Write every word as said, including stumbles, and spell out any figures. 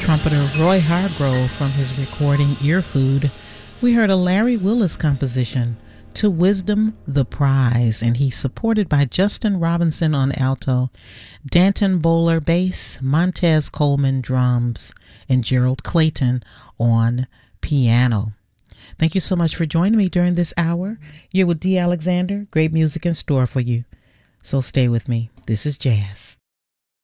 trumpeter Roy Hargrove from his recording Ear Food. We heard a Larry Willis composition, To Wisdom the Prize, and he's supported by Justin Robinson on alto, Danton Bowler bass, Montez Coleman drums, and Gerald Clayton on piano. Thank you so much for joining me during this hour. You're with Dee Alexander. Great music in store for you. So stay with me. This is Jazz.